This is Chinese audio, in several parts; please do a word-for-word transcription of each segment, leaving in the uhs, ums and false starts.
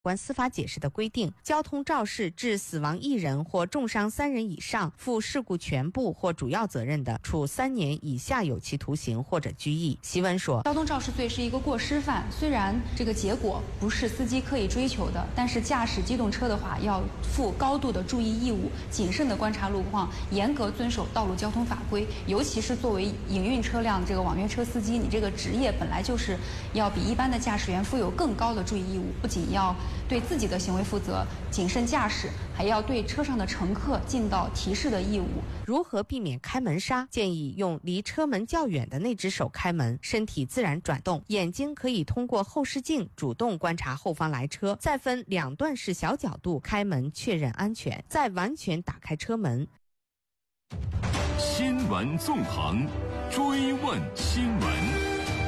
关司法解释的规定，交通肇事致死亡一人或重伤三人以上，负事故全部或主要责任的，处三年以下有期徒刑或者拘役。檄文说， 交通肇事罪是一个过失犯，虽然这个结果不是司机刻意追求的，但是驾驶机动车的话要负高度的注意义务，谨慎的观察路况，严格遵守道路交通法规。尤其是作为营运车辆这个网约车司机，你这个职业本来就是要比一般的驾驶员负有更高的注意义务，不仅要对自己的行为负责，谨慎驾驶，还要对车上的乘客尽到提示的义务。 如何避免开门杀？建议用离车门较远的那只手开门，身体自然转动，眼睛可以通过后视镜主动观察后方来车，再分两段式小角度开门确认安全，再完全打开车门。 新闻纵横，追问新闻。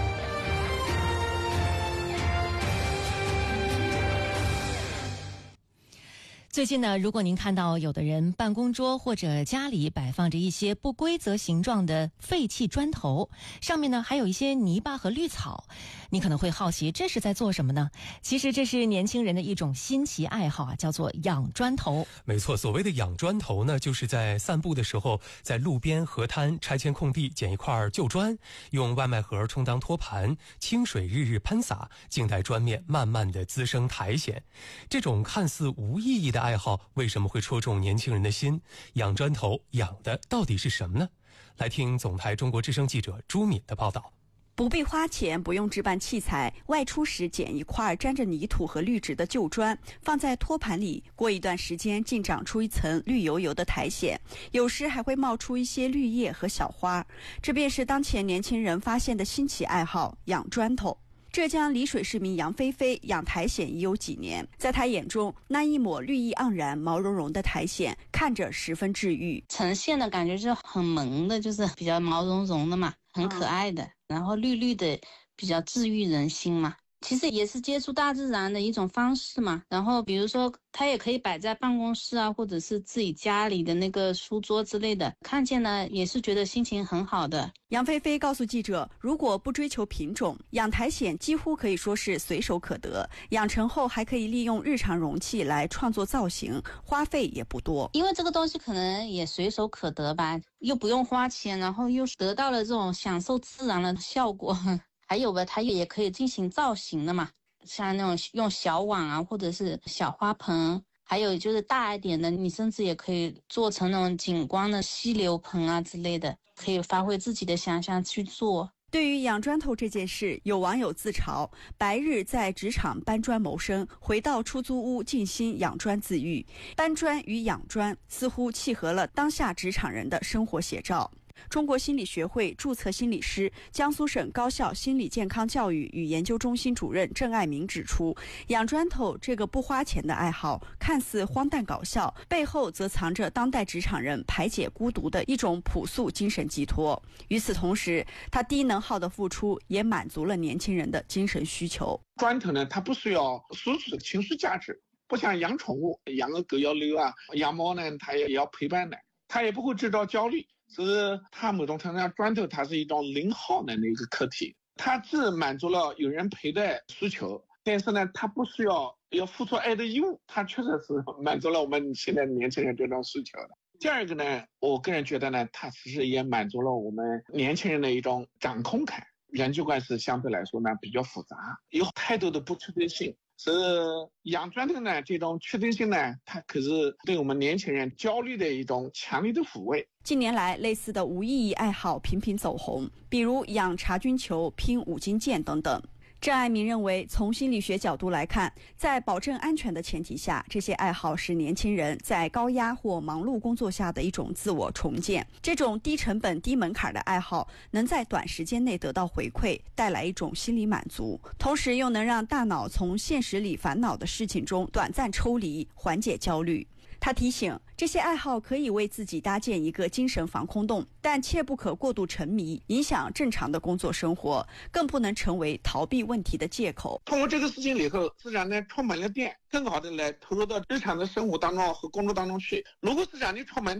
最近呢，如果您看到有的人办公桌或者家里摆放着一些不规则形状的废弃砖头，上面呢还有一些泥巴和绿草，你可能会好奇这是在做什么呢？其实这是年轻人的一种新奇爱好啊，叫做养砖头。 没错，所谓的养砖头呢，就是在散步的时候，在路边河滩拆迁空地捡一块旧砖，用外卖盒充当托盘，清水日日喷洒，静待砖面慢慢的滋生苔藓。这种看似无意义的爱好为什么会戳中年轻人的心？养砖头养的到底是什么呢？来听总台中国之声记者朱敏的报道。 不必花钱，不用置办器材，外出时捡一块沾着泥土和绿植的旧砖，放在托盘里，过一段时间竟长出一层绿油油的苔藓，有时还会冒出一些绿叶和小花。这便是当前年轻人发现的新奇爱好——养砖头。浙江丽水市民杨菲菲养苔藓已有几年，在她眼中，那一抹绿意盎然、毛茸茸的苔藓看着十分治愈。 呈现的感觉是很萌的，就是比较毛茸茸的嘛，很可爱的，然后绿绿的，比较治愈人心嘛。其实也是接触大自然的一种方式嘛。然后比如说它也可以摆在办公室啊，或者是自己家里的那个书桌之类的，看见了也是觉得心情很好的。 杨菲菲告诉记者，如果不追求品种，养苔藓几乎可以说是随手可得，养成后还可以利用日常容器来创作造型，花费也不多。 因为这个东西可能也随手可得吧，又不用花钱，然后又得到了这种享受自然的效果。还有吧，它也可以进行造型的嘛，像那种用小碗啊，或者是小花盆，还有就是大一点的，你甚至也可以做成那种景观的溪流盆啊之类的，可以发挥自己的想象去做。 对于养砖头这件事，有网友自嘲，白日在职场搬砖谋生，回到出租屋静心养砖自愈。搬砖与养砖似乎契合了当下职场人的生活写照。中国心理学会注册心理师、江苏省高校心理健康教育与研究中心主任郑爱民指出，养砖头这个不花钱的爱好看似荒诞搞笑，背后则藏着当代职场人排解孤独的一种朴素精神寄托。与此同时，他低能耗的付出也满足了年轻人的精神需求。 砖头呢，它不需要输出的情绪价值，不像养宠物，养个狗要遛啊，养猫呢它也要陪伴的，它也不会制造焦虑。所以它某种程度上，砖头它是一种零耗能的一个课题，它既满足了有人陪的需求，但是呢，它不需要要付出爱的义务，它确实是满足了我们现在年轻人这种需求的。第二个呢，我个人觉得呢，它其实也满足了我们年轻人的一种掌控感，人际关系相对来说呢比较复杂，有太多的不确定性。所以养砖头呢，这种确定性呢，它可是对我们年轻人焦虑的一种强烈的抚慰。 近年来，类似的无意义爱好频频走红，比如养茶菌球、拼五金件等等。郑爱民认为，从心理学角度来看，在保证安全的前提下，这些爱好是年轻人在高压或忙碌工作下的一种自我重建。这种低成本、低门槛的爱好，能在短时间内得到回馈，带来一种心理满足，同时又能让大脑从现实里烦恼的事情中短暂抽离，缓解焦虑。他提醒，这些爱好可以为自己搭建一个精神防空洞，但切不可过度沉迷，影响正常的工作生活，更不能成为逃避问题的借口。 通过这个事情以后，自然呢充满了电，更好的来投入到日常的生活当中和工作当中去。如果是让你充满电，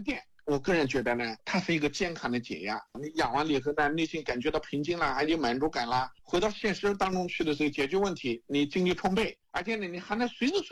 我个人觉得呢，它是一个健康的解压。你养完了以后呢，内心感觉到平静啦，还有满足感啦，回到现实当中去的时候解决问题，你精力充沛，而且呢，你还能随时随